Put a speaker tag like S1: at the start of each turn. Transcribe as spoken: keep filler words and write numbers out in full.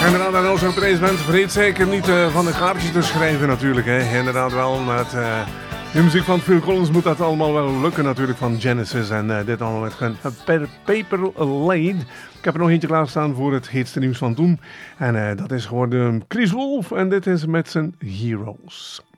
S1: Inderdaad, en als je op deze bent, vergeet zeker niet uh, van de kaartjes te schrijven natuurlijk. Hè. Inderdaad wel, met uh, de muziek van Phil Collins moet dat allemaal wel lukken natuurlijk van Genesis. En uh, dit allemaal met Paper Laid. Ik heb er nog eentje klaarstaan voor het heetste nieuws van toen. En uh, dat is geworden Chris Wolf en dit is met zijn Heroes.